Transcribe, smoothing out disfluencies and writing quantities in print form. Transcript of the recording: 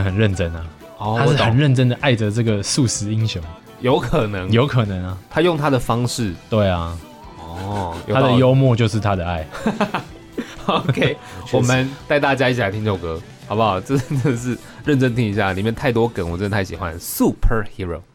很认真啊，他是很认真的爱着这个素食英雄， 有可能啊， 他用他的方式， 对啊，他的幽默就是他的爱。 OK， 我们带大家一起来听这首歌，好不好？这真的是认真听一下，里面太多梗，我真的太喜欢。Superhero。